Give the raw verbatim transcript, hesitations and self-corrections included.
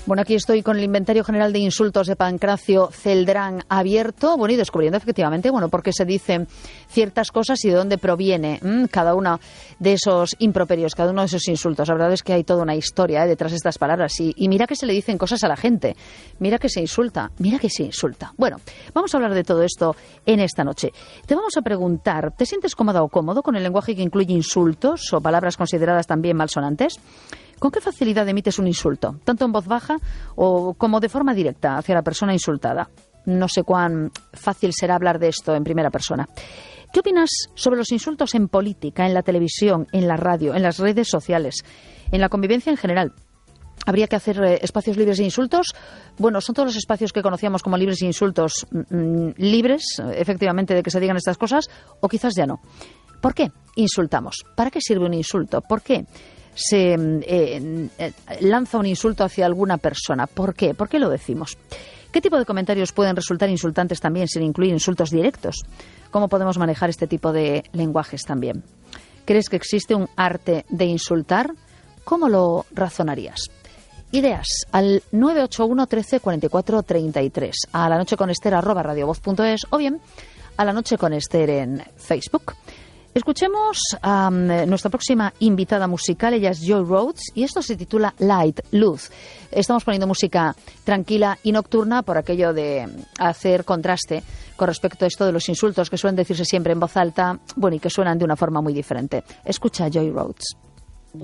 Bueno, aquí estoy con el inventario general de insultos de Pancracio Celdrán abierto, bueno, y descubriendo efectivamente, bueno, por qué se dicen ciertas cosas y de dónde proviene mmm, cada uno de esos improperios, cada uno de esos insultos. La verdad es que hay toda una historia ¿eh? detrás de estas palabras y, y mira que se le dicen cosas a la gente, mira que se insulta, mira que se insulta. Bueno, vamos a hablar de todo esto en esta noche. Te vamos a preguntar, ¿te sientes cómoda o cómodo con el lenguaje que incluye insultos o palabras consideradas también malsonantes? ¿Con qué facilidad emites un insulto, tanto en voz baja o como de forma directa hacia la persona insultada? No sé cuán fácil será hablar de esto en primera persona. ¿Qué opinas sobre los insultos en política, en la televisión, en la radio, en las redes sociales, en la convivencia en general? ¿Habría que hacer eh, espacios libres de insultos? Bueno, ¿son todos los espacios que conocíamos como libres de insultos mmm, libres, efectivamente, de que se digan estas cosas? ¿O quizás ya no? ¿Por qué insultamos? ¿Para qué sirve un insulto? ¿Por qué se eh, eh, lanza un insulto hacia alguna persona? ¿Por qué? ¿Por qué lo decimos? ¿Qué tipo de comentarios pueden resultar insultantes también sin incluir insultos directos? ¿Cómo podemos manejar este tipo de lenguajes también? ¿Crees que existe un arte de insultar? ¿Cómo lo razonarías? Ideas al nueve ocho uno, trece, cuarenta y cuatro, treinta y tres, a la noche con Esther arroba radiovoz punto es o bien a la noche con Esther en Facebook. Escuchemos a um, nuestra próxima invitada musical. Ella es Joy Rhodes y esto se titula Light, Luz. Estamos poniendo música tranquila y nocturna por aquello de hacer contraste con respecto a esto de los insultos que suelen decirse siempre en voz alta, bueno, y que suenan de una forma muy diferente. Escucha a Joy Rhodes.